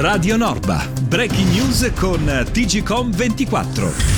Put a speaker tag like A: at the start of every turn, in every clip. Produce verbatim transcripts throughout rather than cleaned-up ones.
A: Radio Norba. Breaking news con T G Com ventiquattro.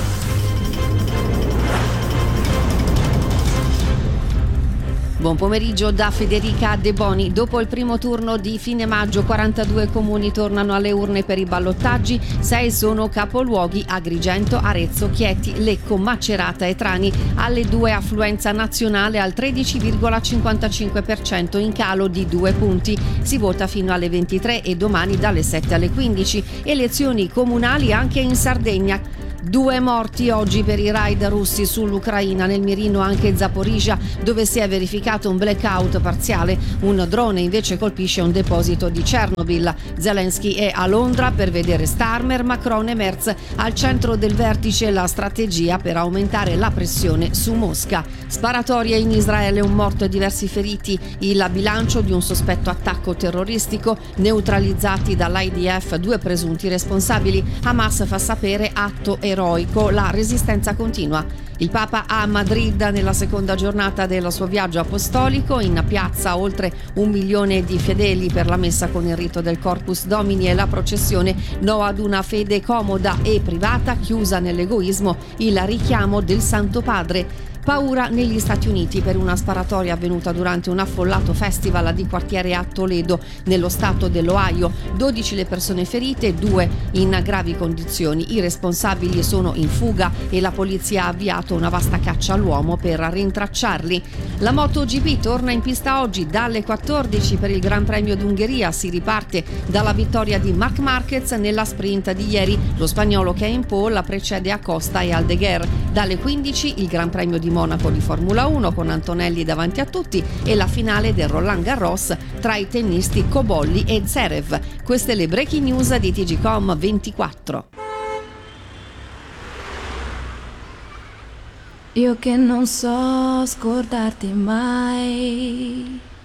B: Buon pomeriggio da Federica De Boni. Dopo il primo turno di fine maggio, quarantadue comuni tornano alle urne per i ballottaggi. sei sono capoluoghi: Agrigento, Arezzo, Chieti, Lecco, Macerata e Trani. Alle due affluenza nazionale al tredici virgola cinquantacinque per cento, in calo di due punti. Si vota fino alle ventitré e domani dalle sette alle quindici. Elezioni comunali anche in Sardegna. Due morti oggi per i raid russi sull'Ucraina, nel mirino anche Zaporizhzhia, dove si è verificato un blackout parziale. Un drone invece colpisce un deposito di Chernobyl. Zelensky è a Londra per vedere Starmer, Macron e Merz. Al centro del vertice la strategia per aumentare la pressione su Mosca. Sparatorie in Israele, un morto e diversi feriti. Il bilancio di un sospetto attacco terroristico, neutralizzati dall'I D F due presunti responsabili. Hamas fa sapere atto eroico, la resistenza continua. Il Papa a Madrid nella seconda giornata del suo viaggio apostolico. In piazza oltre un milione di fedeli per la messa con il rito del Corpus Domini e la processione. No ad una fede comoda e privata, chiusa nell'egoismo, il richiamo del Santo Padre. Paura negli Stati Uniti per una sparatoria avvenuta durante un affollato festival di quartiere a Toledo, nello stato dell'Ohio. dodici le persone ferite, due in gravi condizioni. I responsabili sono in fuga e la polizia ha avviato una vasta caccia all'uomo per rintracciarli. La MotoGP torna in pista oggi dalle quattordici per il Gran Premio d'Ungheria. Si riparte dalla vittoria di Marc Marquez nella sprint di ieri. Lo spagnolo che è in pole precede Acosta e Aldeguer. Dalle quindici il Gran Premio di Monaco di Formula uno con Antonelli davanti a tutti e la finale del Roland Garros tra i tennisti Cobolli e Zverev. Queste le breaking news di T G Com ventiquattro.
C: Io che non so scordarti mai,